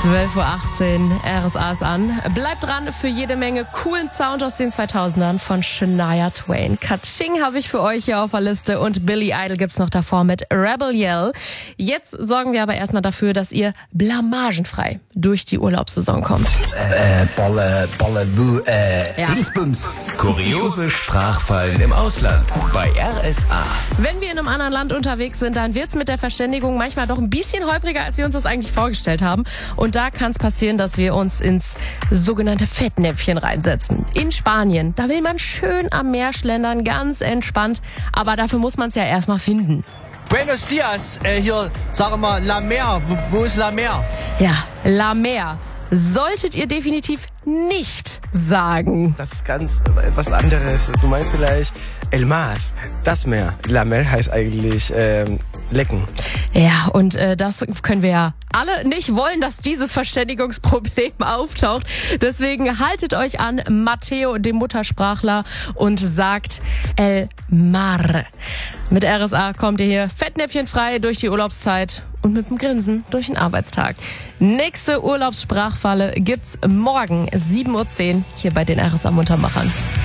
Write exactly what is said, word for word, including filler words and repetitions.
zwölf Uhr achtzehn, R S A ist an. Bleibt dran für jede Menge coolen Sound aus den zweitausendern von Shania Twain. Katsching habe ich für euch hier auf der Liste und Billy Idol gibt's noch davor mit Rebel Yell. Jetzt sorgen wir aber erstmal dafür, dass ihr blamagenfrei durch die Urlaubssaison kommt. Äh, Balle, Balle, Wu, äh, Ja. Dingsbums. Kuriose Sprachfallen im Ausland bei R S A. Wenn wir in einem anderen Land unterwegs sind, dann wird's mit der Verständigung manchmal doch ein bisschen holpriger, als wir uns das eigentlich vorgestellt haben. Und da kann es passieren, dass wir uns ins sogenannte Fettnäpfchen reinsetzen. In Spanien, da will man schön am Meer schlendern, ganz entspannt. Aber dafür muss man es ja erstmal finden. Buenos Dias, äh, hier, sag mal, La Mer, wo, wo ist La Mer? Ja, La Mer solltet ihr definitiv nicht sagen. Das ist ganz etwas anderes. Du meinst vielleicht El Mar, das Meer. La Mer heißt eigentlich ähm, lecken. Ja, und äh, das können wir ja alle nicht wollen, dass dieses Verständigungsproblem auftaucht. Deswegen haltet euch an Matteo, dem Muttersprachler, und sagt El Mar. Mit R S A kommt ihr hier fettnäpfchenfrei durch die Urlaubszeit und mit dem Grinsen durch den Arbeitstag. Nächste Urlaubssprachfalle gibt's morgen sieben Uhr zehn hier bei den R S A Muntermachern.